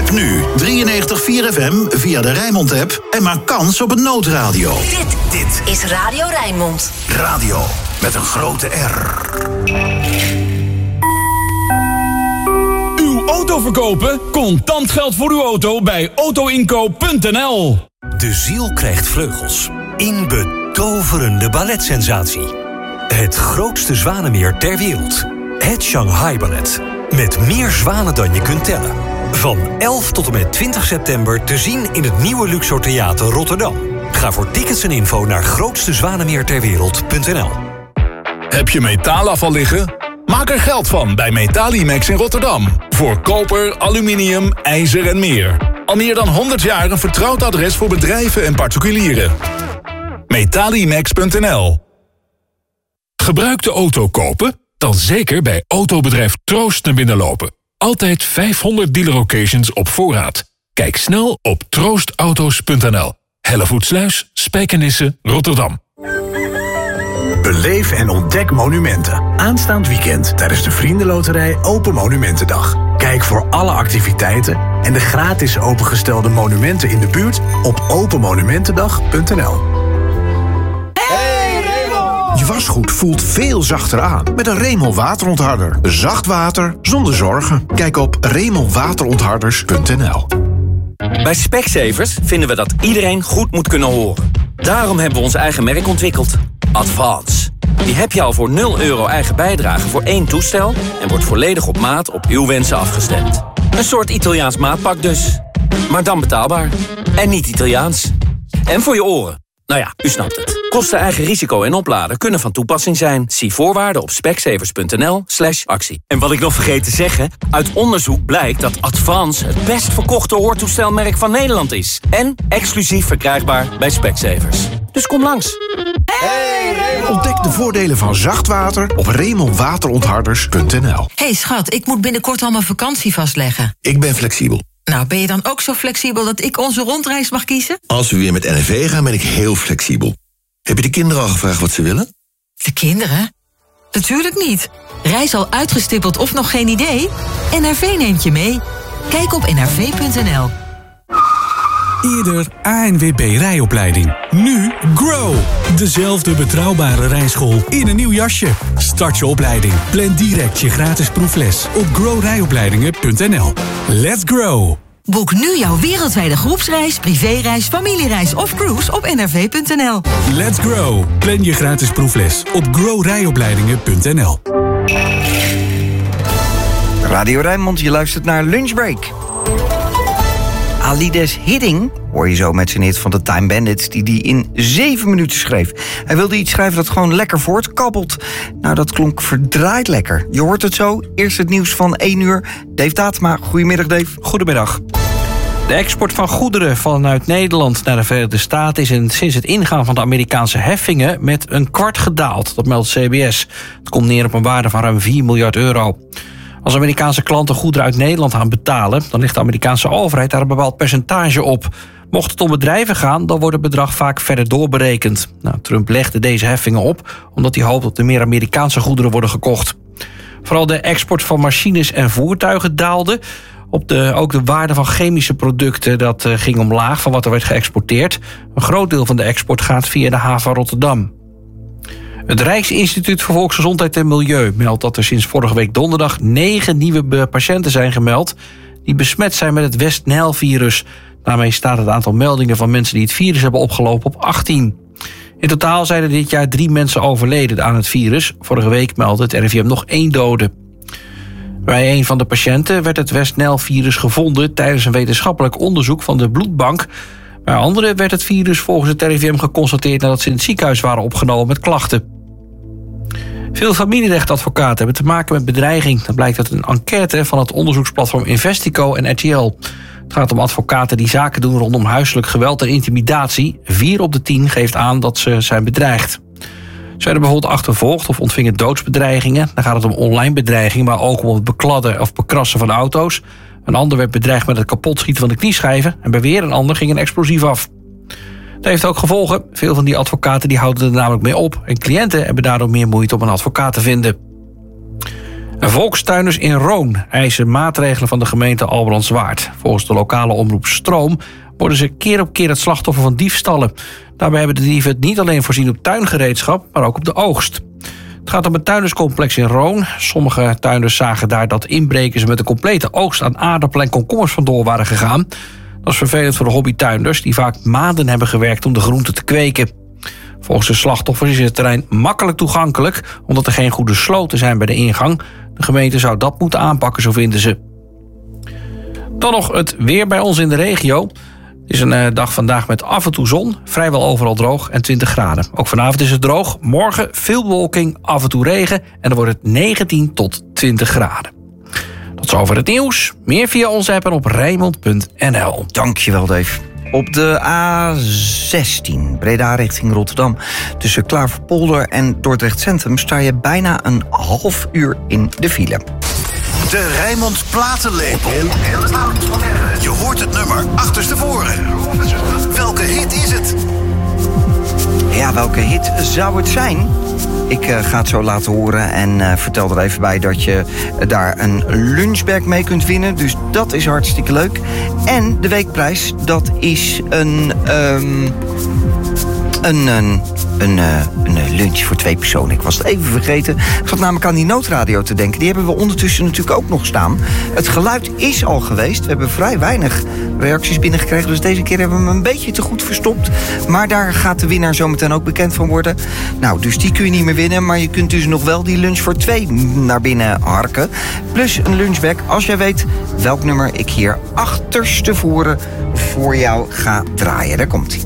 Tap nu 93.4 FM via de Rijnmond-app en maak kans op een noodradio. Dit is Radio Rijnmond. Radio met een grote R. Uw auto verkopen? Contant geld voor uw auto bij autoinkoop.nl. De ziel krijgt vleugels. In betoverende balletsensatie. Het grootste zwanenmeer ter wereld. Het Shanghai Ballet. Met meer zwanen dan je kunt tellen. Van 11 tot en met 20 september te zien in het nieuwe Luxor Theater Rotterdam. Ga voor tickets en info naar grootstezwanemeerterwereld.nl. Heb je metaalafval liggen? Maak er geld van bij Metalimax in Rotterdam. Voor koper, aluminium, ijzer en meer. Al meer dan 100 jaar een vertrouwd adres voor bedrijven en particulieren. Metalimax.nl. Gebruikte auto kopen? Dan zeker bij autobedrijf Troost naar binnen lopen. Altijd 500 dealer-occasions op voorraad. Kijk snel op troostauto's.nl. Hellevoetsluis, Spijkenisse, Rotterdam. Beleef en ontdek monumenten. Aanstaand weekend tijdens de Vriendenloterij Open Monumentendag. Kijk voor alle activiteiten en de gratis opengestelde monumenten in de buurt op openmonumentendag.nl. Je wasgoed voelt veel zachter aan met een Remel waterontharder. Zacht water zonder zorgen. Kijk op remelwaterontharders.nl. Bij Specsavers vinden we dat iedereen goed moet kunnen horen. Daarom hebben we ons eigen merk ontwikkeld. Advance. Die heb je al voor €0 eigen bijdrage voor 1 toestel en wordt volledig op maat op uw wensen afgestemd. Een soort Italiaans maatpak dus. Maar dan betaalbaar. En niet Italiaans. En voor je oren. Nou ja, u snapt het. Kosten, eigen risico en opladen kunnen van toepassing zijn. Zie voorwaarden op specsavers.nl/actie. En wat ik nog vergeet te zeggen, uit onderzoek blijkt dat Advance het best verkochte hoortoestelmerk van Nederland is. En exclusief verkrijgbaar bij Specsavers. Dus kom langs. Ontdek de voordelen van zacht water op remelwaterontharders.nl. Hey schat, ik moet binnenkort al mijn vakantie vastleggen. Ik ben flexibel. Nou, ben je dan ook zo flexibel dat ik onze rondreis mag kiezen? Als we weer met NRV gaan, ben ik heel flexibel. Heb je de kinderen al gevraagd wat ze willen? De kinderen? Natuurlijk niet. Reis al uitgestippeld of nog geen idee? NRV neemt je mee. Kijk op nrv.nl. Eerder ANWB rijopleiding. Nu Grow. Dezelfde betrouwbare rijschool in een nieuw jasje. Start je opleiding. Plan direct je gratis proefles op growrijopleidingen.nl. Let's grow. Boek nu jouw wereldwijde groepsreis, privéreis, familiereis of cruise op nrv.nl. Let's grow. Plan je gratis proefles op growrijopleidingen.nl. Radio Rijnmond, je luistert naar Lunchbreak. Alides Hidding hoor je zo met zijn hit van de Time Bandits, die in 7 minuten schreef. Hij wilde iets schrijven dat gewoon lekker voortkabbelt. Nou, dat klonk verdraaid lekker. Je hoort het zo. Eerst het nieuws van 1 uur. Dave Datema, goedemiddag Dave. Goedemiddag. De export van goederen vanuit Nederland naar de Verenigde Staten is sinds het ingaan van de Amerikaanse heffingen met een kwart gedaald. Dat meldt CBS. Het komt neer op een waarde van ruim €4 miljard. Als Amerikaanse klanten goederen uit Nederland gaan betalen, dan ligt de Amerikaanse overheid daar een bepaald percentage op. Mocht het om bedrijven gaan, dan wordt het bedrag vaak verder doorberekend. Nou, Trump legde deze heffingen op omdat hij hoopt dat er meer Amerikaanse goederen worden gekocht. Vooral de export van machines en voertuigen daalde. Ook de waarde van chemische producten dat ging omlaag van wat er werd geëxporteerd. Een groot deel van de export gaat via de haven Rotterdam. Het Rijksinstituut voor Volksgezondheid en Milieu meldt dat er sinds vorige week donderdag 9 nieuwe patiënten zijn gemeld die besmet zijn met het West-Nijl-virus. Daarmee staat het aantal meldingen van mensen die het virus hebben opgelopen op 18. In totaal zijn er dit jaar 3 mensen overleden aan het virus. Vorige week meldde het RIVM nog 1 dode. Bij een van de patiënten werd het West-Nijl-virus gevonden tijdens een wetenschappelijk onderzoek van de bloedbank. Bij anderen werd het virus volgens het RIVM geconstateerd nadat ze in het ziekenhuis waren opgenomen met klachten. Veel familierechtadvocaten hebben te maken met bedreiging. Dat blijkt uit een enquête van het onderzoeksplatform Investico en RTL. Het gaat om advocaten die zaken doen rondom huiselijk geweld en intimidatie. 4 op de 10 geeft aan dat ze zijn bedreigd. Ze werden bijvoorbeeld achtervolgd of ontvingen doodsbedreigingen. Dan gaat het om online bedreigingen, maar ook om het bekladden of bekrassen van auto's. Een ander werd bedreigd met het kapotschieten van de knieschijven. En bij weer een ander ging een explosief af. Dat heeft ook gevolgen. Veel van die advocaten die houden er namelijk mee op. En cliënten hebben daardoor meer moeite om een advocaat te vinden. Volkstuinders in Roon eisen maatregelen van de gemeente Albrandswaard. Volgens de lokale omroep Stroom worden ze keer op keer het slachtoffer van diefstallen. Daarbij hebben de dieven het niet alleen voorzien op tuingereedschap, maar ook op de oogst. Het gaat om een tuinderscomplex in Roon. Sommige tuinders zagen daar dat inbrekers met een complete oogst aan aardappelen en komkommers vandoor waren gegaan. Dat is vervelend voor de hobbytuinders die vaak maanden hebben gewerkt om de groenten te kweken. Volgens de slachtoffers is het terrein makkelijk toegankelijk omdat er geen goede sloten zijn bij de ingang. De gemeente zou dat moeten aanpakken, zo vinden ze. Dan nog het weer bij ons in de regio. Het is een dag vandaag met af en toe zon, vrijwel overal droog en 20 graden. Ook vanavond is het droog, morgen veel bewolking, af en toe regen en dan wordt het 19 tot 20 graden. Tot zover het nieuws. Meer via onze app en op Rijnmond.nl. Dankjewel, Dave. Op de A16, Breda richting Rotterdam. Tussen Klaverpolder en Dordrecht Centrum sta je bijna een half uur in de file. De Rijnmond platenlepel. Je hoort het nummer achterstevoren. Welke hit is het? Ja, welke hit zou het zijn? Ik ga het zo laten horen en vertel er even bij dat je daar een lunchbag mee kunt winnen. Dus dat is hartstikke leuk. En de weekprijs, dat is een lunch voor 2 personen. Ik was het even vergeten. Ik zat namelijk aan die noodradio te denken. Die hebben we ondertussen natuurlijk ook nog staan. Het geluid is al geweest. We hebben vrij weinig reacties binnengekregen. Dus deze keer hebben we hem een beetje te goed verstopt. Maar daar gaat de winnaar zometeen ook bekend van worden. Nou, dus die kun je niet meer winnen. Maar je kunt dus nog wel die lunch voor 2 naar binnen harken. Plus een lunchbag als jij weet welk nummer ik hier achterstevoren voor jou ga draaien. Daar komt-ie.